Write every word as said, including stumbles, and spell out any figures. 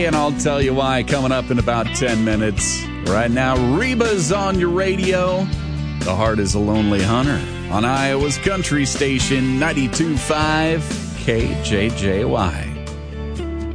And I'll tell you why coming up in about ten minutes. Right now, Reba's on your radio. The Heart is a Lonely Hunter on Iowa's Country Station, ninety-two point five K J J Y.